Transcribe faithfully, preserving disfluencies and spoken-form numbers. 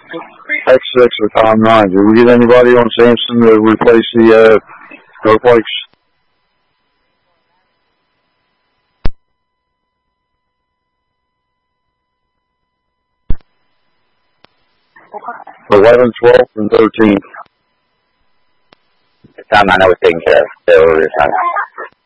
X six or Tom nine. Did we get anybody on Samson to replace the uh, go plates? eleven, twelve, and thirteen. Tom nine was taken care of. They were